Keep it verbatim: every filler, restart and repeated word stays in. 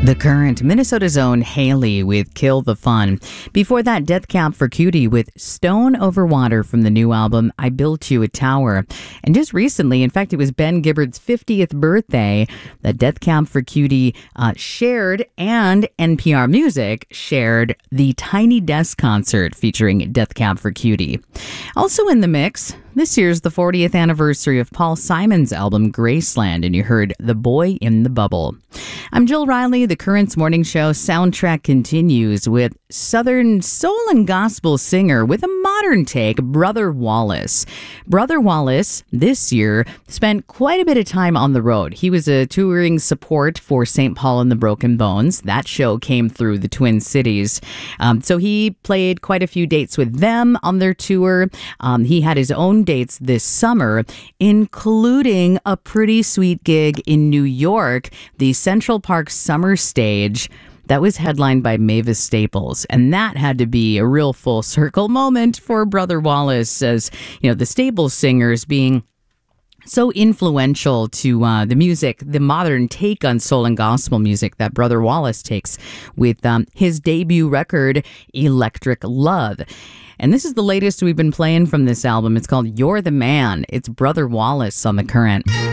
The Current, Minnesota's own Haley with Kill the Fun. Before that, Death Cab for Cutie with Stone Over Water from the new album, I Built You a Tower. And just recently, in fact, it was Ben Gibbard's fiftieth birthday that Death Cab for Cutie uh, shared, and N P R Music shared the Tiny Desk concert featuring Death Cab for Cutie. Also in the mix, this year's the fortieth anniversary of Paul Simon's album Graceland, and you heard The Boy in the Bubble. I'm Jill Riley. The Current's morning show soundtrack continues with Southern soul and gospel singer with a modern take, Brother Wallace. Brother Wallace, this year, spent quite a bit of time on the road. He was a touring support for Saint Paul and the Broken Bones. That show came through the Twin Cities. Um, so he played quite a few dates with them on their tour. Um, he had his own dates this summer, including a pretty sweet gig in New York, the Central Park Summer Stage. That was headlined by Mavis Staples, and that had to be a real full circle moment for Brother Wallace, as you know, the Staples singers being so influential to uh, the music, the modern take on soul and gospel music that Brother Wallace takes with um, his debut record, Electric Love. And this is the latest we've been playing from this album. It's called You're the Man. It's Brother Wallace on The Current.